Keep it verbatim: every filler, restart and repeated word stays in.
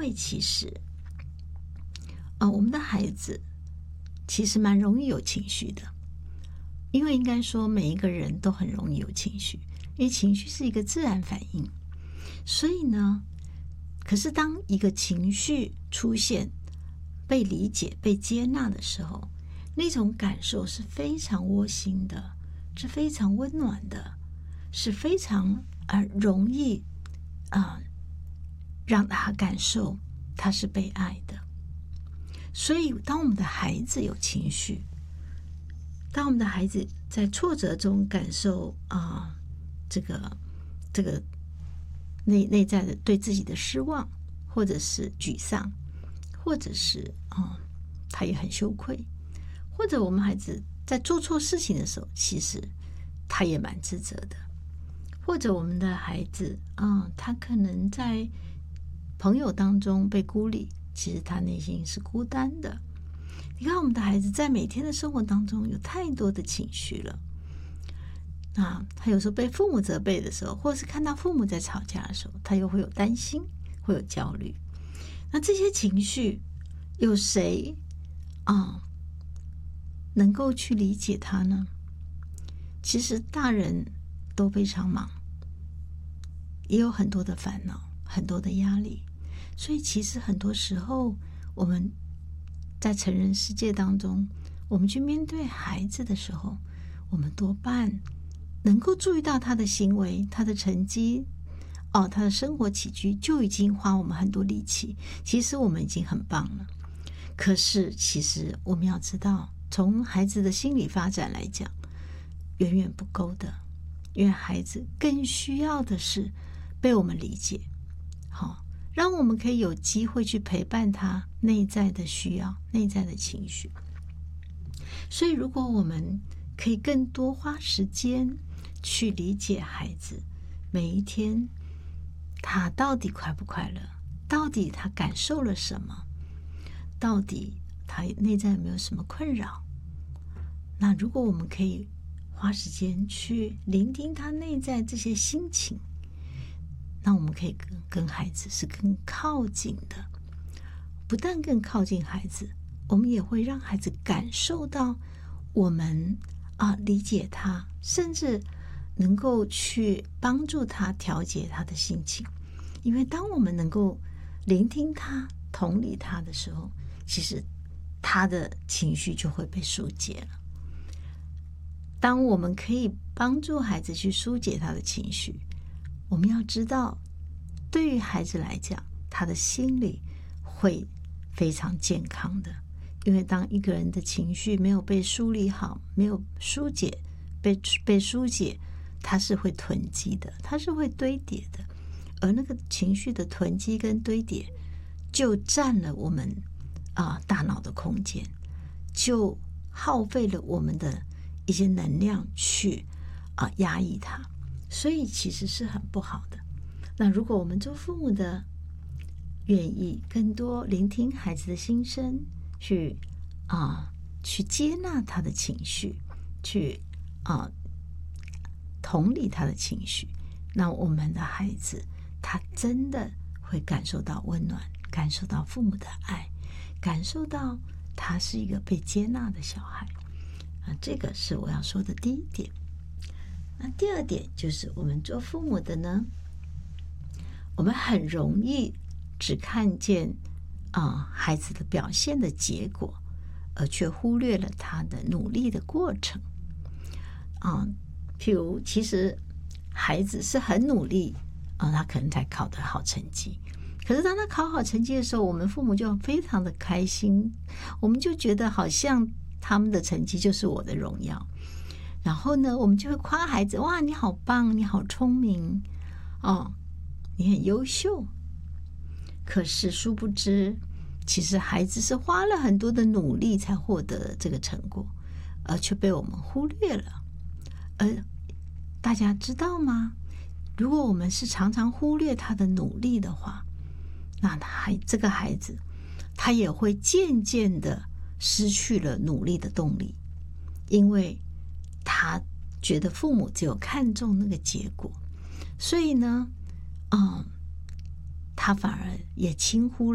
为其实，呃，我们的孩子其实蛮容易有情绪的，因为应该说每一个人都很容易有情绪，因为情绪是一个自然反应。所以呢，可是当一个情绪出现，被理解、被接纳的时候，那种感受是非常窝心的，是非常温暖的，是非常呃容易啊、呃、让他感受他是被爱的。所以当我们的孩子有情绪，当我们的孩子在挫折中感受啊、呃、这个这个内内在的对自己的失望，或者是沮丧，或者是啊、呃、他也很羞愧，或者我们孩子在做错事情的时候，其实他也蛮自责的，或者我们的孩子啊、呃、他可能在朋友当中被孤立，其实他内心是孤单的。你看我们的孩子在每天的生活当中有太多的情绪了，啊，他有时候被父母责备的时候，或者是看到父母在吵架的时候，他又会有担心，会有焦虑。那这些情绪有谁啊能够去理解他呢？其实大人都非常忙，也有很多的烦恼，很多的压力，所以其实很多时候我们在成人世界当中，我们去面对孩子的时候，我们多半能够注意到他的行为，他的成绩，哦，他的生活起居，就已经花我们很多力气。其实我们已经很棒了。可是其实我们要知道，从孩子的心理发展来讲，远远不够的，因为孩子更需要的是被我们理解，好，让我们可以有机会去陪伴他内在的需要、内在的情绪。所以如果我们可以更多花时间去理解孩子每一天他到底快不快乐，到底他感受了什么，到底他内在有没有什么困扰，那如果我们可以花时间去聆听他内在这些心情，那我们可以跟跟孩子是更靠近的。不但更靠近孩子，我们也会让孩子感受到我们啊理解他，甚至能够去帮助他调节他的心情。因为当我们能够聆听他、同理他的时候，其实他的情绪就会被疏解了。当我们可以帮助孩子去疏解他的情绪，我们要知道，对于孩子来讲，他的心理会非常健康的。因为当一个人的情绪没有被梳理好，没有疏解，被被疏解，它是会囤积的，它是会堆叠的。而那个情绪的囤积跟堆叠，就占了我们啊、呃、大脑的空间，就耗费了我们的一些能量去啊、呃、压抑它，所以其实是很不好的。那如果我们做父母的愿意更多聆听孩子的心声，去啊、呃、去接纳他的情绪，去啊、呃、同理他的情绪，那我们的孩子他真的会感受到温暖，感受到父母的爱，感受到他是一个被接纳的小孩啊，这个是我要说的第一点。那第二点就是我们做父母的呢，我们很容易只看见啊、呃、孩子的表现的结果，而却忽略了他的努力的过程啊、呃。譬如其实孩子是很努力啊、呃，他可能才考得好成绩，可是当他考好成绩的时候，我们父母就非常的开心，我们就觉得好像他们的成绩就是我的荣耀。然后呢，我们就会夸孩子，哇，你好棒，你好聪明哦，你很优秀。可是殊不知，其实孩子是花了很多的努力才获得这个成果，而却被我们忽略了。而大家知道吗？如果我们是常常忽略他的努力的话，那孩这个孩子他也会渐渐的失去了努力的动力，因为他觉得父母只有看重那个结果，所以呢，嗯，他反而也轻忽了